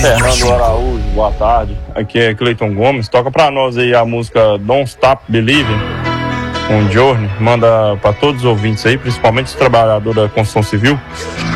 Fernando Araújo, boa tarde. Aqui é Cleiton Gomes. Toca pra nós aí a música Don't Stop Believing, com Journey. Manda pra todos os ouvintes aí, principalmente os trabalhadores da construção civil.